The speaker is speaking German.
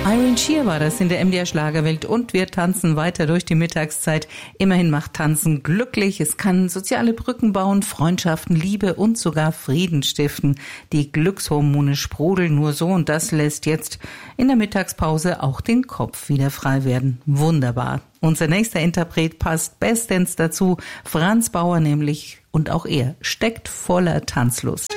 Irene Shear war das in der MDR Schlagerwelt und wir tanzen weiter durch die Mittagszeit. Immerhin macht Tanzen glücklich. Es kann soziale Brücken bauen, Freundschaften, Liebe und sogar Frieden stiften. Die Glückshormone sprudeln nur so und das lässt jetzt in der Mittagspause auch den Kopf wieder frei werden. Wunderbar. Unser nächster Interpret passt bestens dazu. Franz Bauer nämlich und auch er steckt voller Tanzlust.